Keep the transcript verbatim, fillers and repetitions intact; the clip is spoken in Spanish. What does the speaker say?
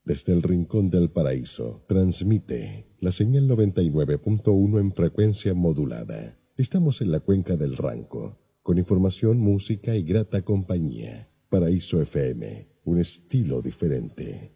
Desde el rincón del paraíso, transmite la señal noventa y nueve punto uno en frecuencia modulada. Estamos en la cuenca del Ranco, con información, música y grata compañía. Paraíso F M, un estilo diferente.